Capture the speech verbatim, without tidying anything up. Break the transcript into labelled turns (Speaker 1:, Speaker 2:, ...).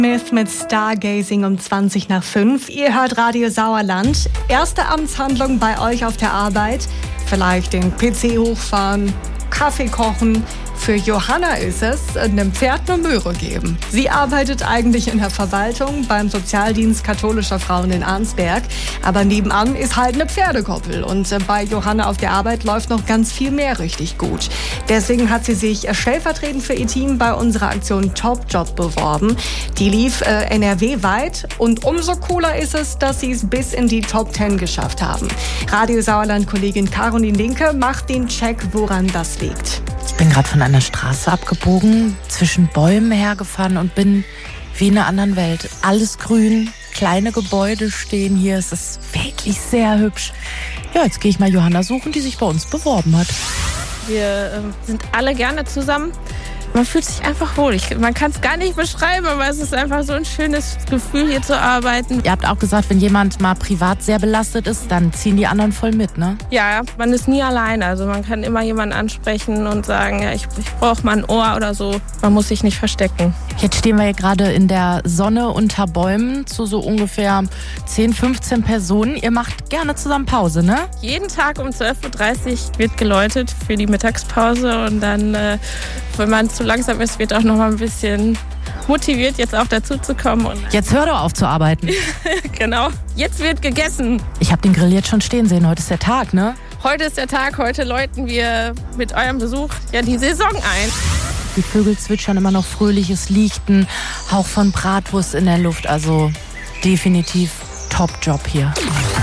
Speaker 1: Smith mit Stargazing um zwanzig nach fünf. Ihr hört Radio Sauerland. Erste Amtshandlung bei euch auf der Arbeit. Vielleicht den P C hochfahren, Kaffee kochen. Für Johanna ist es, einem Pferd eine Möhre geben. Sie arbeitet eigentlich in der Verwaltung beim Sozialdienst katholischer Frauen in Arnsberg. Aber nebenan ist halt eine Pferdekoppel. Und bei Johanna auf der Arbeit läuft noch ganz viel mehr richtig gut. Deswegen hat sie sich stellvertretend für ihr Team bei unserer Aktion Top Job beworben. Die lief äh, N R W-weit. Und umso cooler ist es, dass sie es bis in die Top Ten geschafft haben. Radio Sauerland-Kollegin Caroline Linke macht den Check, woran das liegt.
Speaker 2: Ich bin gerade von einer Straße abgebogen, zwischen Bäumen hergefahren und bin wie in einer anderen Welt. Alles grün, kleine Gebäude stehen hier. Es ist wirklich sehr hübsch. Ja, jetzt gehe ich mal Johanna suchen, die sich bei uns beworben hat.
Speaker 3: Wir äh, sind alle gerne zusammen. Man fühlt sich einfach wohl. Ich, man kann es gar nicht beschreiben, aber es ist einfach so ein schönes Gefühl, hier zu arbeiten.
Speaker 2: Ihr habt auch gesagt, wenn jemand mal privat sehr belastet ist, dann ziehen die anderen voll mit, ne?
Speaker 3: Ja, man ist nie alleine. Also man kann immer jemanden ansprechen und sagen, ja, ich, ich brauche mal ein Ohr oder so. Man muss sich nicht verstecken.
Speaker 2: Jetzt stehen wir hier gerade in der Sonne unter Bäumen zu so ungefähr zehn, fünfzehn Personen. Ihr macht gerne zusammen Pause, ne?
Speaker 3: Jeden Tag um zwölf Uhr dreißig wird geläutet für die Mittagspause. Und dann, äh, wenn man zu langsam ist, wird auch noch mal ein bisschen motiviert, jetzt auch dazu zu kommen. Und
Speaker 2: jetzt hör doch auf zu arbeiten.
Speaker 3: Genau. Jetzt wird gegessen.
Speaker 2: Ich habe den Grill jetzt schon stehen sehen. Heute ist der Tag, ne?
Speaker 3: Heute ist der Tag. Heute läuten wir mit eurem Besuch ja die Saison ein.
Speaker 2: Die Vögel zwitschern immer noch fröhlich. Es liegt ein Hauch von Bratwurst in der Luft. Also definitiv Top-Job hier.